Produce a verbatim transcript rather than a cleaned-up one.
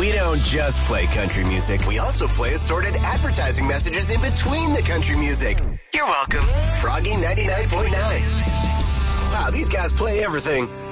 We don't just play country music. We also play assorted advertising messages in between the country music. You're welcome. Froggy ninety-nine point nine. Wow, these guys play everything.